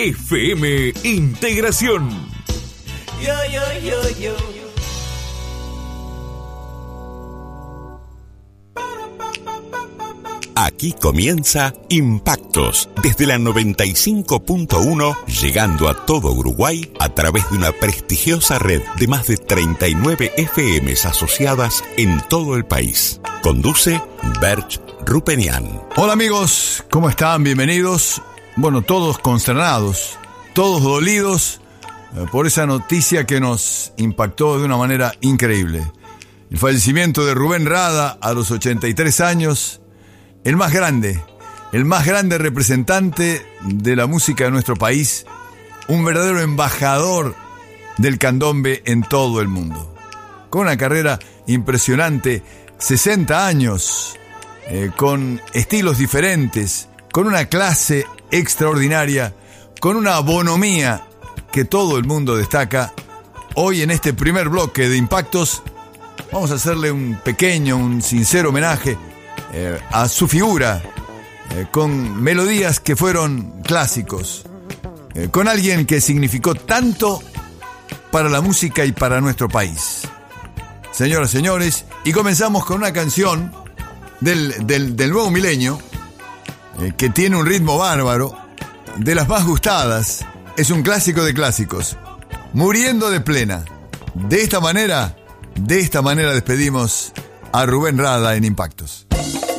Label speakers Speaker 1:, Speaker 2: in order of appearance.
Speaker 1: FM Integración. Aquí comienza Impactos, desde la 95.1, llegando a todo Uruguay a través de una prestigiosa red de más de 39 FMs asociadas en todo el país. Conduce Berch Rupenian.
Speaker 2: Hola amigos, ¿cómo están? Bienvenidos. Bueno, todos consternados, todos dolidos por esa noticia que nos impactó de una manera increíble. El fallecimiento de Rubén Rada a los 83 años. El más grande representante de la música de nuestro país, un verdadero embajador del candombe en todo el mundo. Con una carrera impresionante, 60 años, con estilos diferentes, con una clase extraordinaria, con una bonomía que todo el mundo destaca. Hoy en este primer bloque de Impactos vamos a hacerle un sincero homenaje a su figura, con melodías que fueron clásicos, con alguien que significó tanto para la música y para nuestro país. Señoras, señores, y comenzamos con una canción del nuevo milenio, que tiene un ritmo bárbaro, de las más gustadas, es un clásico de clásicos, Muriendo de Plena. De esta manera despedimos a Rubén Rada en Impactos.